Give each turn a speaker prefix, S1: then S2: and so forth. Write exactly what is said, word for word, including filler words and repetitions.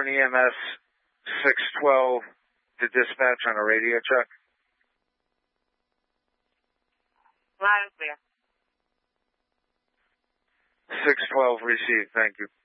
S1: Western E M S six twelve to dispatch on a radio check.
S2: Loud and clear.
S1: six twelve received, thank you.